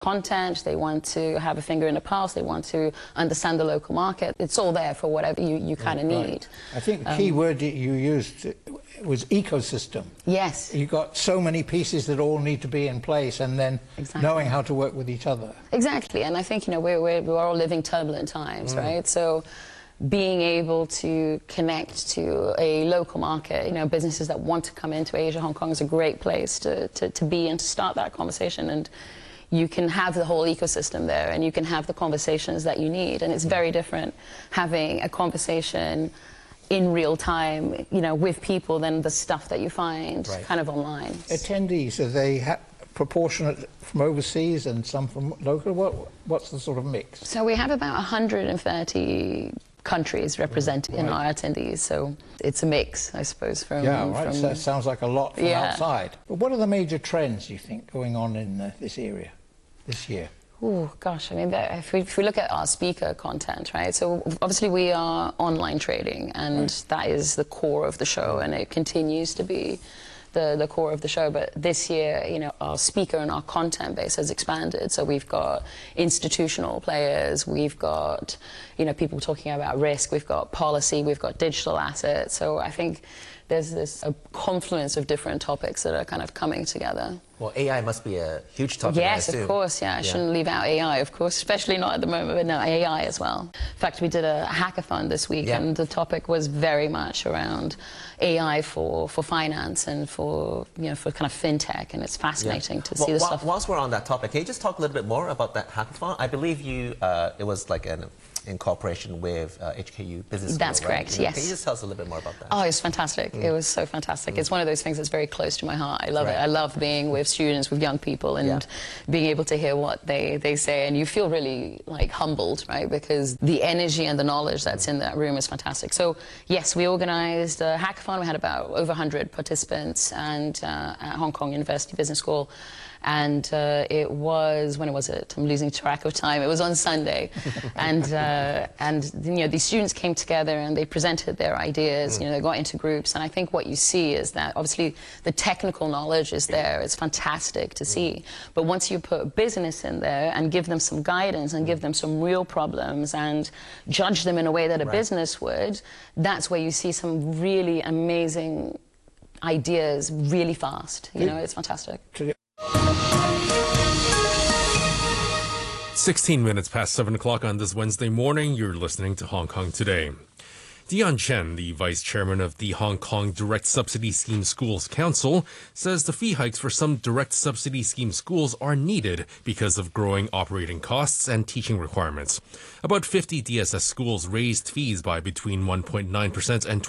content, they want to have a finger in the pulse, they want to understand the local market. It's all there for whatever you kind of need. I think the key word that you used was ecosystem. Yes. You've got so many pieces that all need to be in place, and then knowing how to work with each other. Exactly, and I think, you know, we're all living turbulent times, right? So being able to connect to a local market, you know, businesses that want to come into Asia, Hong Kong is a great place to be and to start that conversation. And you can have the whole ecosystem there, and you can have the conversations that you need. And it's very different having a conversation in real time, you know, with people than the stuff that you find kind of online. Attendees, are they proportionate from overseas and some from local? What's the sort of mix? So we have about 130 countries represented in our attendees, so it's a mix, I suppose. From So that sounds like a lot from outside. But what are the major trends you think going on in this area this year? Oh gosh, I mean, if we look at our speaker content, right? So obviously we are online trading, and that is the core of the show, and it continues to be the core of the show. But this year, you know, our speaker and our content base has expanded. So we've got institutional players, we've got, you know, people talking about risk, we've got policy, we've got digital assets. So I think there's this confluence of different topics that are kind of coming together. Well, AI must be a huge topic. Yes, of course, I shouldn't leave out AI, of course, especially not at the moment, but no, AI as well. In fact, we did a hackathon this week, and the topic was very much around AI for finance and for, you know, for kind of fintech, and it's fascinating to see the stuff. Whilst we're on that topic, can you just talk a little bit more about that hackathon? I believe you, it was like in cooperation with HKU Business School. That's correct, yes. Can you just tell us a little bit more about that? Oh, it was fantastic. It was so fantastic. It's one of those things that's very close to my heart. I love it. I love being with students, with young people, and being able to hear what they say, and you feel really like humbled, right? Because the energy and the knowledge that's in that room is fantastic. So yes, we organized a hackathon. We had about over 100 participants, and at Hong Kong University Business School. And it was, when was it? I'm losing track of time. It was on Sunday. and you know, these students came together and they presented their ideas, you know, they got into groups. And I think what you see is that obviously the technical knowledge is there. It's fantastic to see. But once you put business in there and give them some guidance and give them some real problems and judge them in a way that a business would, that's where you see some really amazing ideas really fast. You know, it's fantastic. 16 minutes past 7 o'clock on this Wednesday morning. You're listening to Hong Kong Today. Dion Chen, the vice chairman of the Hong Kong Direct Subsidy Scheme Schools Council, says the fee hikes for some direct subsidy scheme schools are needed because of growing operating costs and teaching requirements. About 50 DSS schools raised fees by between 1.9% and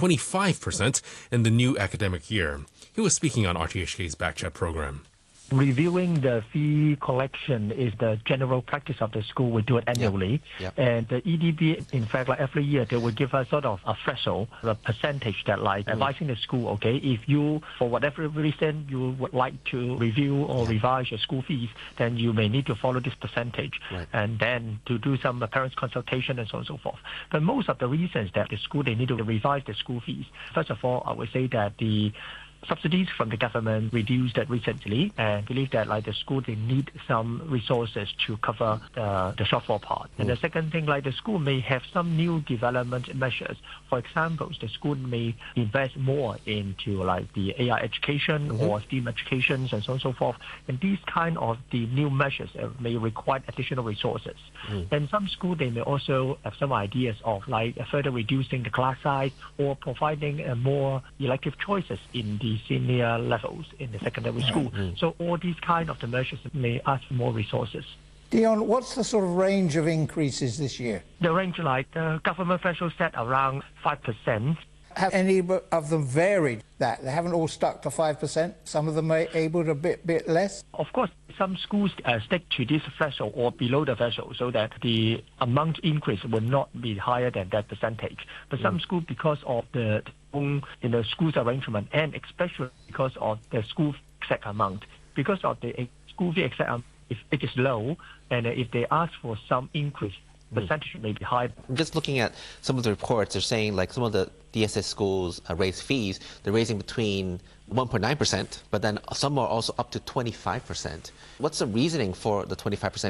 25% in the new academic year. He was speaking on RTHK's Backchat program. Reviewing the fee collection is the general practice of the school. We do it annually. And the EDB, in fact, like every year, they will give us sort of a threshold, a percentage that like advising the school, okay, if you, for whatever reason, you would like to review or revise your school fees, then you may need to follow this percentage. And then to do some parents' consultation and so on and so forth. But most of the reasons that the school, they need to revise the school fees. First of all, I would say that the subsidies from the government reduced recently, and believe that like the school, they need some resources to cover the shortfall part. And the second thing, like the school may have some new development measures. For example, the school may invest more into like the AI education or STEAM educations and so on and so forth. And these kind of the new measures may require additional resources. And some schools, they may also have some ideas of like further reducing the class size or providing more elective choices in the senior levels in the secondary school. So all these kind of the measures may ask for more resources. Dion, what's the sort of range of increases this year? The range, like the government threshold set around 5%. Have any of them varied that? They haven't all stuck to 5%? Some of them are able to bit less? Of course, some schools stick to this threshold or below the threshold so that the amount increase will not be higher than that percentage. But some schools, because of the school's arrangement, and especially because of the school exact amount, because of the school fee exact amount, if it is low, and if they ask for some increase, percentage may be high. Just looking at some of the reports, they're saying like some of the DSS schools raise fees. They're raising between 1.9%, but then some are also up to 25%. What's the reasoning for the 25%?